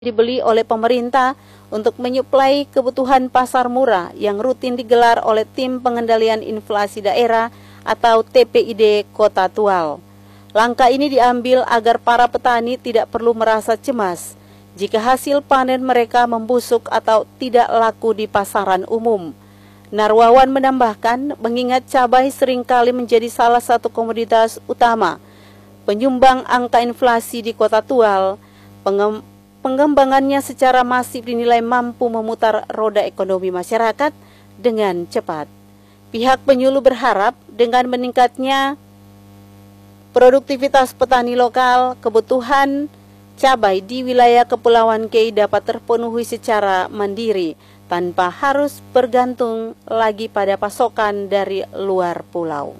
dibeli oleh pemerintah untuk menyuplai kebutuhan pasar murah yang rutin digelar oleh Tim Pengendalian Inflasi Daerah atau TPID Kota Tual. Langkah ini diambil agar para petani tidak perlu merasa cemas jika hasil panen mereka membusuk atau tidak laku di pasaran umum. Narwawan menambahkan, mengingat cabai seringkali menjadi salah satu komoditas utama penyumbang angka inflasi di Kota Tual, pengembangannya secara masif dinilai mampu memutar roda ekonomi masyarakat dengan cepat. Pihak penyuluh berharap dengan meningkatnya produktivitas petani lokal, kebutuhan cabai di wilayah Kepulauan Kei dapat terpenuhi secara mandiri tanpa harus bergantung lagi pada pasokan dari luar pulau.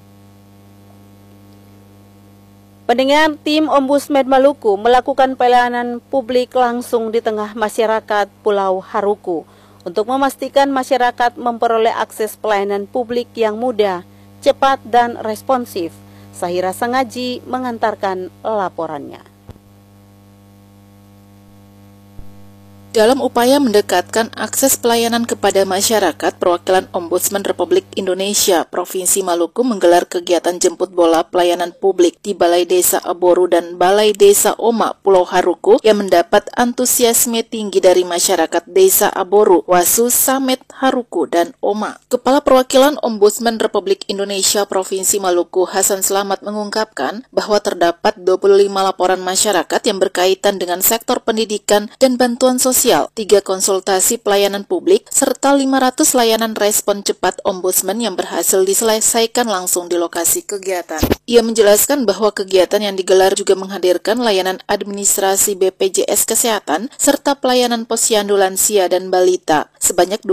Pendengar, tim Ombudsman Maluku melakukan pelayanan publik langsung di tengah masyarakat Pulau Haruku untuk memastikan masyarakat memperoleh akses pelayanan publik yang mudah, cepat, dan responsif. Sahira Sangaji mengantarkan laporannya. Dalam upaya mendekatkan akses pelayanan kepada masyarakat, perwakilan Ombudsman Republik Indonesia Provinsi Maluku menggelar kegiatan jemput bola pelayanan publik di Balai Desa Aboru dan Balai Desa Oma Pulau Haruku yang mendapat antusiasme tinggi dari masyarakat Desa Aboru, Wasu, Samet, Haruku, dan Oma. Kepala Perwakilan Ombudsman Republik Indonesia Provinsi Maluku, Hasan Selamat, mengungkapkan bahwa terdapat 25 laporan masyarakat yang berkaitan dengan sektor pendidikan dan bantuan sosial, 3 konsultasi pelayanan publik, serta 500 layanan respon cepat Ombudsman yang berhasil diselesaikan langsung di lokasi kegiatan. Ia menjelaskan bahwa kegiatan yang digelar juga menghadirkan layanan administrasi BPJS Kesehatan, serta pelayanan posyandu lansia dan balita. Sebanyak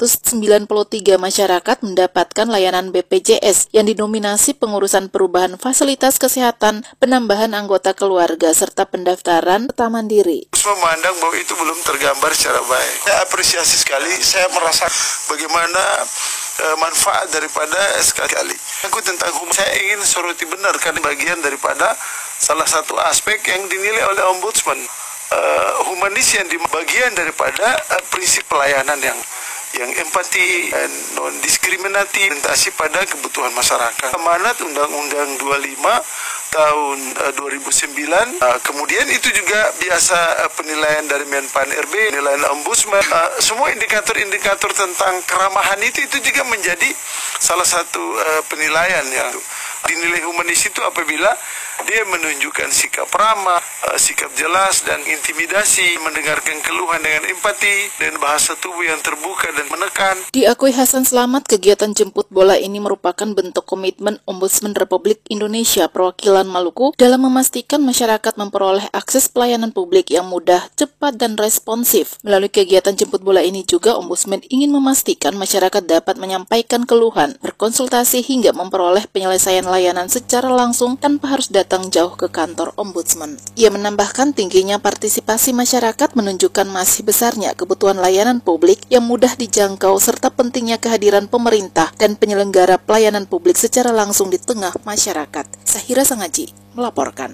293 masyarakat mendapatkan layanan BPJS yang didominasi pengurusan perubahan fasilitas kesehatan, penambahan anggota keluarga, serta pendaftaran serta mandiri. Memandang bahwa itu belum tergambar secara baik. Saya apresiasi sekali, saya merasa bagaimana manfaat daripada sekali. Aku tentang saya ingin soroti benar karena bagian daripada salah satu aspek yang dinilai oleh Ombudsman. Humanis yang di bagian daripada prinsip pelayanan yang empati dan non-diskriminatif, orientasi pada kebutuhan masyarakat. Amanat Undang-Undang 25 tahun 2009, kemudian itu juga biasa penilaian dari Menpan RB, penilaian Ombudsman, semua indikator-indikator tentang keramahan itu juga menjadi salah satu penilaian yang dinilai humanis itu apabila dia menunjukkan sikap ramah, sikap jelas dan intimidasi, mendengarkan keluhan dengan empati dan bahasa tubuh yang terbuka dan menekan. Diakui Hasan Selamat, kegiatan jemput bola ini merupakan bentuk komitmen Ombudsman Republik Indonesia Perwakilan Maluku dalam memastikan masyarakat memperoleh akses pelayanan publik yang mudah, cepat, dan responsif. Melalui kegiatan jemput bola ini juga Ombudsman ingin memastikan masyarakat dapat menyampaikan keluhan, berkonsultasi hingga memperoleh penyelesaian layanan secara langsung tanpa harus datang jauh ke kantor Ombudsman. Ia menambahkan tingginya partisipasi masyarakat menunjukkan masih besarnya kebutuhan layanan publik yang mudah dijangkau serta pentingnya kehadiran pemerintah dan penyelenggara pelayanan publik secara langsung di tengah masyarakat. Sahira Sangaji melaporkan.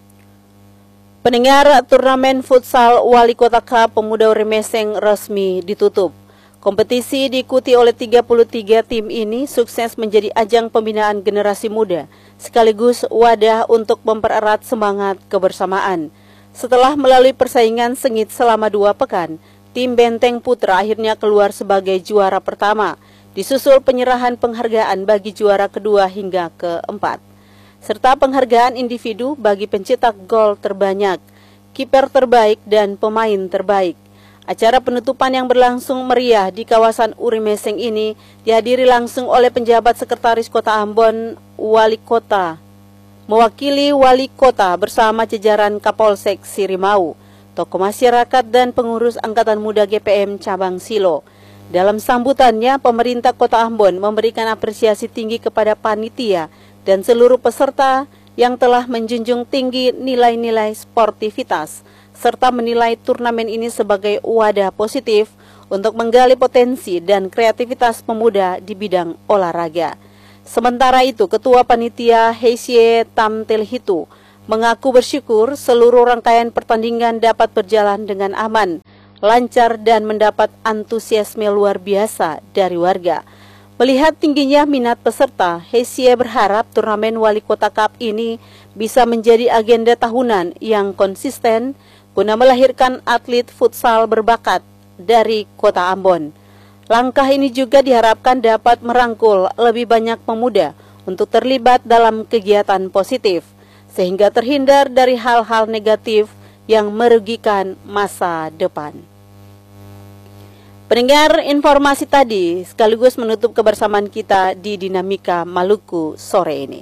Pendengar, turnamen futsal Wali Kota Cup Pemuda Urimeseng resmi ditutup. Kompetisi diikuti oleh 33 tim ini sukses menjadi ajang pembinaan generasi muda, sekaligus wadah untuk mempererat semangat kebersamaan. Setelah melalui persaingan sengit selama 2 pekan, tim Benteng Putra akhirnya keluar sebagai juara pertama, disusul penyerahan penghargaan bagi juara kedua hingga keempat, serta penghargaan individu bagi pencetak gol terbanyak, kiper terbaik, dan pemain terbaik. Acara penutupan yang berlangsung meriah di kawasan Urimeseng ini dihadiri langsung oleh penjabat sekretaris Kota Ambon, Wali Kota, mewakili Wali Kota bersama jajaran Kapolsek Sirimau, tokoh masyarakat, dan pengurus Angkatan Muda GPM Cabang Silo. Dalam sambutannya, pemerintah Kota Ambon memberikan apresiasi tinggi kepada panitia dan seluruh peserta yang telah menjunjung tinggi nilai-nilai sportivitas, serta menilai turnamen ini sebagai wadah positif untuk menggali potensi dan kreativitas pemuda di bidang olahraga. Sementara itu, Ketua Panitia Heisye Tamtelhitu mengaku bersyukur seluruh rangkaian pertandingan dapat berjalan dengan aman, lancar dan mendapat antusiasme luar biasa dari warga. Melihat tingginya minat peserta, Hesie berharap turnamen Wali Kota Cup ini bisa menjadi agenda tahunan yang konsisten guna melahirkan atlet futsal berbakat dari Kota Ambon. Langkah ini juga diharapkan dapat merangkul lebih banyak pemuda untuk terlibat dalam kegiatan positif, sehingga terhindar dari hal-hal negatif yang merugikan masa depan. Pendengar, informasi tadi sekaligus menutup kebersamaan kita di Dinamika Maluku sore ini.